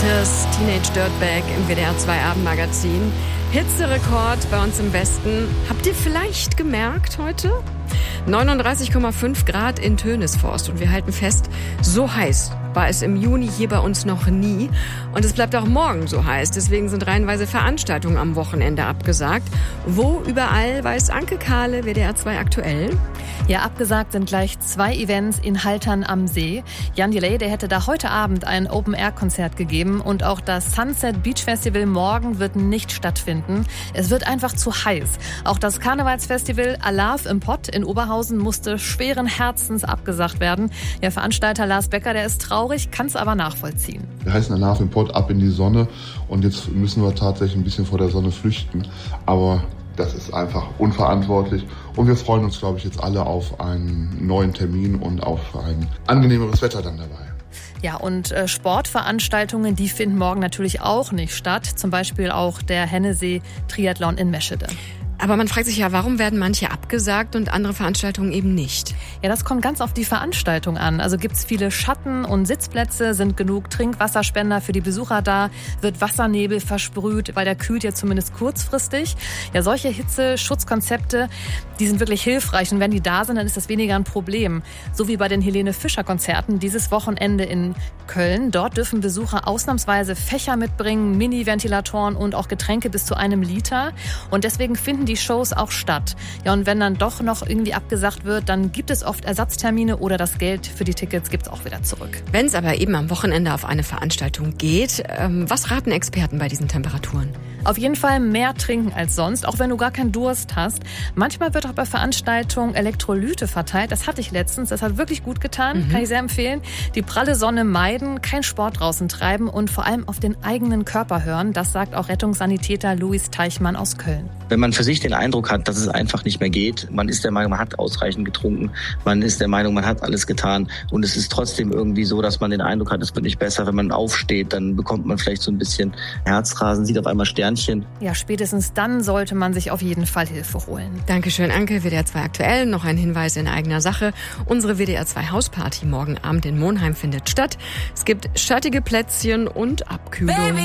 Peters, Teenage Dirtbag im WDR 2 Abendmagazin. Hitzerekord bei uns im Westen. Habt ihr vielleicht gemerkt heute? 39,5 Grad in Tönisforst. Und wir halten fest, so heiß war es im Juni hier bei uns noch nie. Und es bleibt auch morgen so heiß. Deswegen sind reihenweise Veranstaltungen am Wochenende abgesagt. Wo überall weiß Anke Kahle, WDR 2 aktuell? Ja, abgesagt sind gleich 2 Events in Haltern am See. Jan Delay, der hätte da heute Abend ein Open-Air-Konzert gegeben. Und auch das Sunset Beach Festival morgen wird nicht stattfinden. Es wird einfach zu heiß. Auch das Karnevalsfestival Alarv im Pott in Oberhausen musste schweren Herzens abgesagt werden. Der Veranstalter Lars Becker, der ist traurig, kann es aber nachvollziehen. Wir heißen Alarv im Pott ab in die Sonne und jetzt müssen wir tatsächlich ein bisschen vor der Sonne flüchten. Aber das ist einfach unverantwortlich und wir freuen uns, glaube ich, jetzt alle auf einen neuen Termin und auf ein angenehmeres Wetter dann dabei. Ja, und Sportveranstaltungen, die finden morgen natürlich auch nicht statt. Zum Beispiel auch der Hennesee-Triathlon in Meschede. Aber man fragt sich ja, warum werden manche abgesagt und andere Veranstaltungen eben nicht? Ja, das kommt ganz auf die Veranstaltung an. Also gibt's viele Schatten- und Sitzplätze, sind genug Trinkwasserspender für die Besucher da, wird Wassernebel versprüht, weil der kühlt ja zumindest kurzfristig. Ja, solche Hitzeschutzkonzepte, die sind wirklich hilfreich und wenn die da sind, dann ist das weniger ein Problem. So wie bei den Helene-Fischer-Konzerten dieses Wochenende in Köln. Dort dürfen Besucher ausnahmsweise Fächer mitbringen, Mini-Ventilatoren und auch Getränke bis zu 1 Liter. Und deswegen finden die Shows auch statt. Ja, und wenn dann doch noch irgendwie abgesagt wird, dann gibt es oft Ersatztermine oder das Geld für die Tickets gibt es auch wieder zurück. Wenn es aber eben am Wochenende auf eine Veranstaltung geht, was raten Experten bei diesen Temperaturen? Auf jeden Fall mehr trinken als sonst, auch wenn du gar keinen Durst hast. Manchmal wird auch bei Veranstaltungen Elektrolyte verteilt. Das hatte ich letztens. Das hat wirklich gut getan. Kann ich sehr empfehlen. Die pralle Sonne meiden, kein Sport draußen treiben und vor allem auf den eigenen Körper hören. Das sagt auch Rettungssanitäter Luis Teichmann aus Köln. Wenn man für sich den Eindruck hat, dass es einfach nicht mehr geht, man ist der Meinung, man hat ausreichend getrunken, man ist der Meinung, man hat alles getan und es ist trotzdem irgendwie so, dass man den Eindruck hat, es wird nicht besser. Wenn man aufsteht, dann bekommt man vielleicht so ein bisschen Herzrasen, sieht auf einmal Sternchen. Ja, spätestens dann sollte man sich auf jeden Fall Hilfe holen. Dankeschön, Anke. WDR 2 aktuell. Noch ein Hinweis in eigener Sache. Unsere WDR 2 Hausparty morgen Abend in Monheim findet statt. Es gibt schattige Plätzchen und Abkühlung. Baby.